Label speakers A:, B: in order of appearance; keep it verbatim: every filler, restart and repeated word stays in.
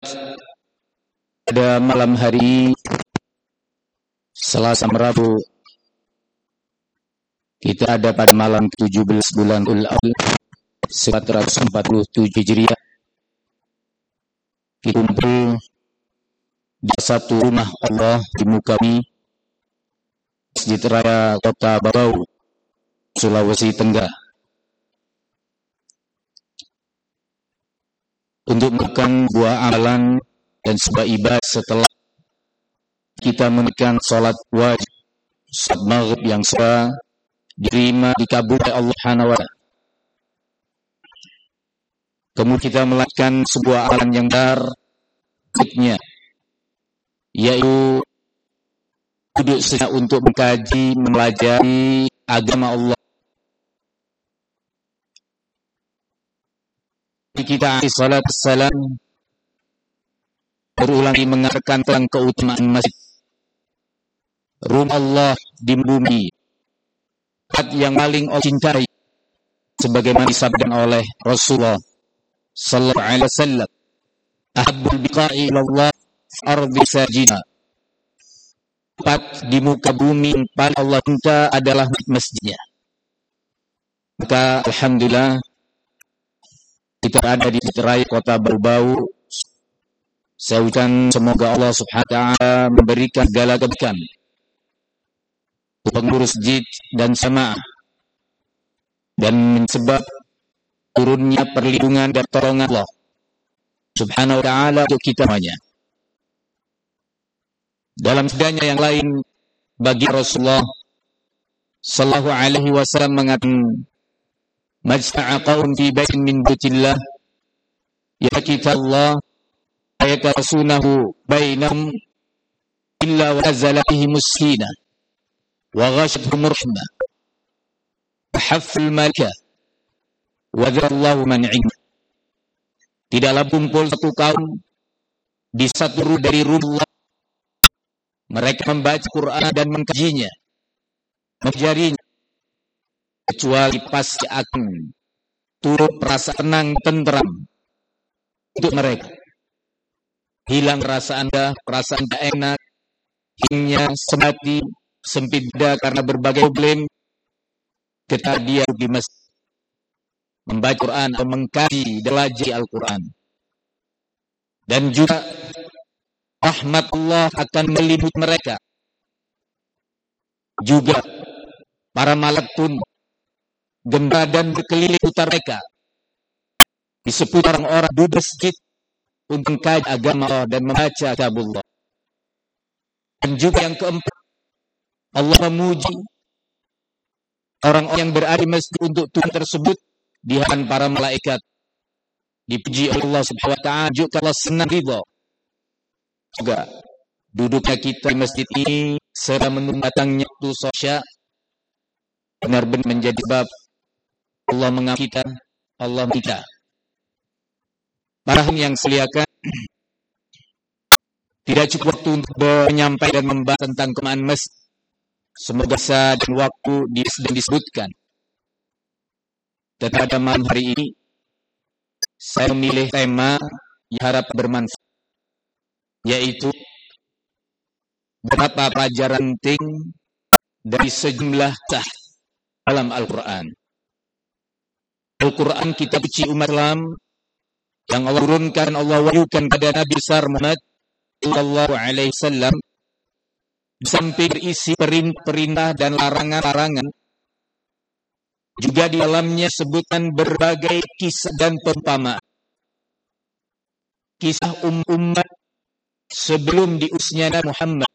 A: pada malam hari Selasa Rabu, kita ada pada malam tujuh belas bulan Ul-Awal seribu empat ratus empat puluh tujuh Hijriah. Kita kumpul di satu rumah Allah di muka bumi, Masjid Raya Kota Babau, Sulawesi Tenggara, untuk melakukan buah amalan dan sebuah ibadah setelah kita menunaikan sholat wajib, sholat maghrib yang sudah diterima dikabul oleh Allah Subhanahu wa Ta'ala. Kemudian kita melakukan sebuah amalan yang besar berikutnya, yaitu duduk sejenak untuk mengkaji, mempelajari agama Allah. Kita alaihi salatu wassalam berulang kali mengatakan tentang keutamaan masjid, rumah Allah di bumi, tempat yang paling Allah cintai, sebagaimana disabdakan oleh Rasulullah sallallahu alaihi wasallam, ahabbul biqa'i ilallah ardi sajina, tempat di muka bumi yang paling Allah cinta adalah masjidnya. Maka alhamdulillah kita ada di Raya Kota Babau. Saya ucapkan semoga Allah Subhanahu wa Ta'ala memberikan segala kebaikan pengurus masjid dan jamaah, dan sebab turunnya perlindungan dan pertolongan Allah Subhanahu wa Ta'ala untuk kita semuanya. Dalam sabdanya yang lain, bagi Rasulullah sallallahu alaihi wasallam mengatakan, majta'a qaum fi baitin min buyutillah ya kitabullah ayatarasunahu bainahum illa wa nazala bihi muskina wa ghashatuhum rahmah wa haffal malika wa dzallahu man 'inda. Tidaklah kumpul satu kaum di satu rumah dari rumah Allah, mereka membaca Quran dan mengkajinya, mempelajarinya, kecuali pasti akan turut perasaan tenang, tentram untuk mereka. Hilang perasaan dah, perasaan tak enak, hingga semati, sempit dah karena berbagai problem. Ketika dia di masjid membaca Quran atau mengkaji, belajar Al-Quran, dan juga rahmat Allah akan meliputi mereka. Juga para malaikat pun gembira dan berkeliling seputar mereka, di seputar orang-orang duduk masjid untuk mengkaji agama Allah dan membaca kitabullah. Dan juga yang keempat, Allah memuji orang-orang yang berada di masjid untuk Tuhan tersebut di hadapan para malaikat. Dipuji oleh Allah Subhanahu wa Ta'ala, juga Allah senang ridha. Juga duduknya kita di masjid ini serta menunggu datangnya waktu sosya benar-benar menjadi sebab Allah mengampuni kita, Allah kita. Para yang seliakan, tidak cukup waktu untuk menyampaikan dan membahas tentang keutamaan masjid. Semoga saja dan waktu dan disebutkan. Tetapi pada malam hari ini saya memilih tema yang harap bermanfaat, yaitu beberapa pelajaran penting dari sejumlah ayat dalam Al-Quran. Al-Quran kitab suci umat Islam yang Allah turunkan, Allah wahyukan pada Nabi besar Muhammad sallallahu alaihi wasallam, sampai berisi perintah dan larangan-larangan. Juga di dalamnya sebutkan berbagai kisah dan perumpamaan. Kisah um umat sebelum diutusnya Nabi Muhammad